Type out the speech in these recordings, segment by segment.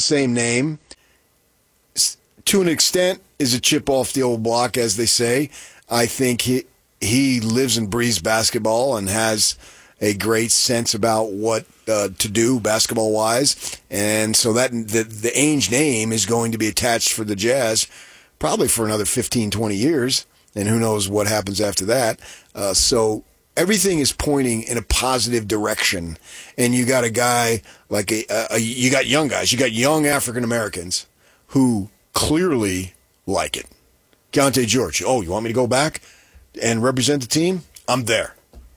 same name. To an extent, is a chip off the old block, as they say. I think he lives and breathes basketball and has a great sense about what to do basketball-wise. And so that the Ainge name is going to be attached for the Jazz probably for another 15, 20 years. And who knows what happens after that. So everything is pointing in a positive direction. And you got a guy like you got young guys. You got young African-Americans who clearly like it. Keontae George, oh, you want me to go back and represent the team? I'm there.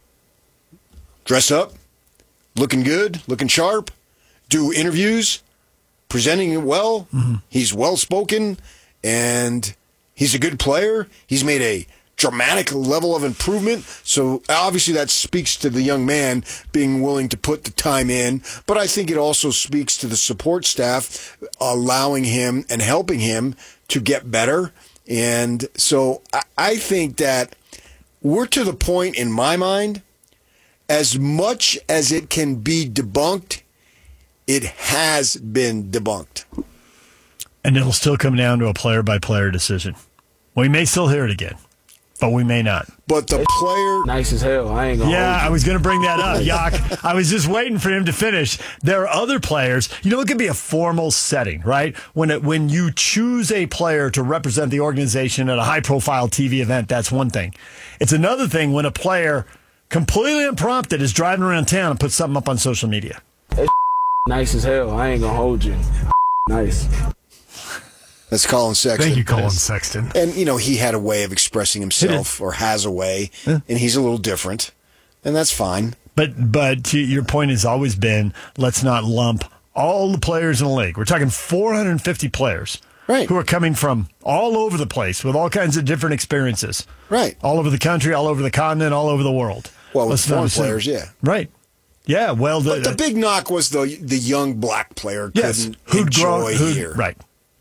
Dress up, looking good, looking sharp, do interviews, presenting it well. Mm-hmm. He's well-spoken, and he's a good player. He's made a dramatic level of improvement. So obviously that speaks to the young man being willing to put the time in. But I think it also speaks to the support staff allowing him and helping him to get better. And so I think that we're to the point in my mind, as much as it can be debunked, it has been debunked. And it'll still come down to a player-by-player decision. We may still hear it again, but we may not. But the player... Nice as hell. I ain't gonna hold you. I was going to bring that up, Yak. I was just waiting for him to finish. There are other players. It can be a formal setting, right? When you choose a player to represent the organization at a high-profile TV event, that's one thing. It's another thing when a player, completely unprompted, is driving around town and puts something up on social media. Nice as hell. I ain't going to hold you. Nice. That's Colin Sexton. Thank you, Colin Sexton. And, he had a way of expressing himself, or has a way, and he's a little different, and that's fine. But your point has always been, let's not lump all the players in the league. We're talking 450 players, right, who are coming from all over the place with all kinds of different experiences. Right. All over the country, all over the continent, all over the world. Well, with foreign players, yeah. Right. Yeah, well... But the big knock was the young black player couldn't enjoy here. Right.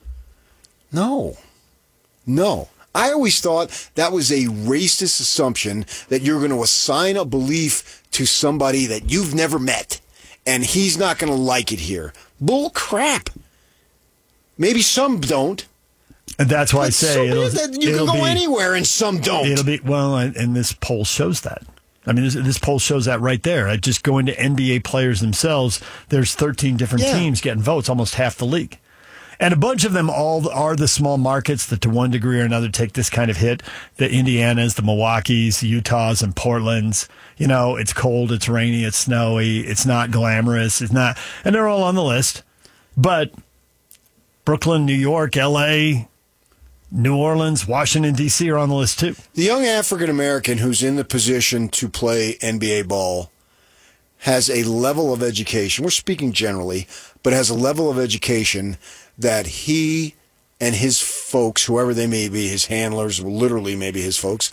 No. I always thought that was a racist assumption that you're going to assign a belief to somebody that you've never met, and he's not going to like it here. Bull crap. Maybe some don't. And that's why I say you can go anywhere and some don't. It'll be, and this poll shows that. I mean, this poll shows that right there. Just going to NBA players themselves, there's 13 different teams getting votes, almost half the league. And a bunch of them all are the small markets that to one degree or another take this kind of hit. The Indianas, the Milwaukees, the Utahs, and Portlands. It's cold, it's rainy, it's snowy, it's not glamorous, it's not, and they're all on the list. But Brooklyn, New York, L.A., New Orleans, Washington, D.C. are on the list too. The young African-American who's in the position to play NBA ball has a level of education, we're speaking generally, but has a level of education that he and his folks, whoever they may be, his handlers, literally maybe his folks,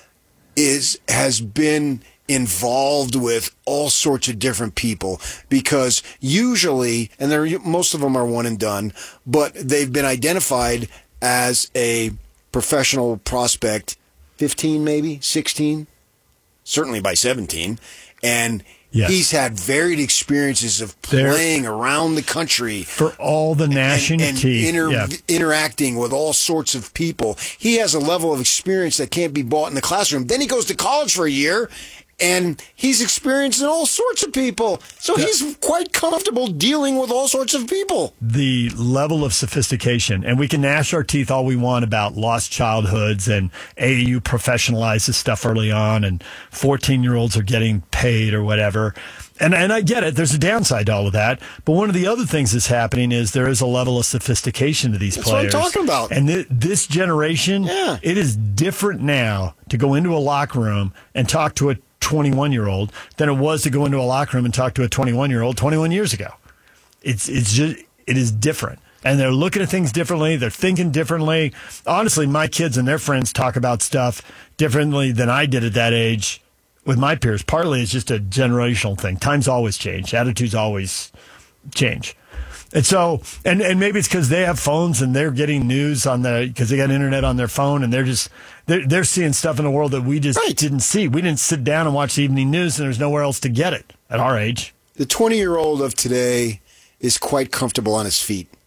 has been involved with all sorts of different people, because usually, and most of them are one and done, but they've been identified as a professional prospect 15, maybe 16, certainly by 17, and he's had varied experiences of playing around the country for all the national teams, interacting with all sorts of people. He has a level of experience that can't be bought in the classroom. Then he goes to college for a year, and he's experiencing all sorts of people. So he's quite comfortable dealing with all sorts of people. The level of sophistication, and we can gnash our teeth all we want about lost childhoods and AAU professionalizes stuff early on, and 14-year-olds are getting paid or whatever. And I get it. There's a downside to all of that. But one of the other things that's happening is there is a level of sophistication to these players. That's what I'm talking about. And this generation, it is different now to go into a locker room and talk to a 21-year-old than it was to go into a locker room and talk to a 21-year-old 21 years ago. It is different. And they're looking at things differently. They're thinking differently. Honestly, my kids and their friends talk about stuff differently than I did at that age with my peers. Partly it's just a generational thing. Times always change. Attitudes always change. And so, and maybe it's because they have phones and they're getting news because they got internet on their phone, and they're seeing stuff in the world that we just didn't see. We didn't sit down and watch the evening news, and there's nowhere else to get it at our age. The 20-year-old of today is quite comfortable on his feet.